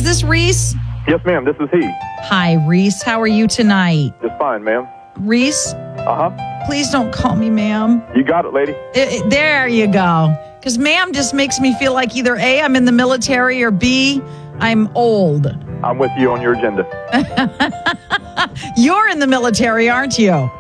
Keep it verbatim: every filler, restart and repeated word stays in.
this Reese? Yes, ma'am. This is he. Hi, Reese. How are you tonight? Just fine, ma'am. Reese? Uh-huh. Please don't call me ma'am. You got it, lady. It, it, there you go. Because ma'am just makes me feel like either A, I'm in the military, or B, I'm old. I'm with you on your agenda. You're in the military, aren't you?